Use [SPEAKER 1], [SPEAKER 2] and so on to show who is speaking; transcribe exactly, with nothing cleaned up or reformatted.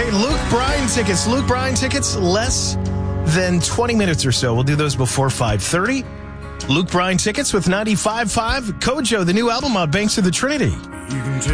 [SPEAKER 1] right, Luke Bryan tickets. Luke Bryan tickets, less than twenty minutes or so. We'll do those before five thirty. Luke Bryan tickets with ninety-five point five. Kojo, the new album on Banks of the Trinity.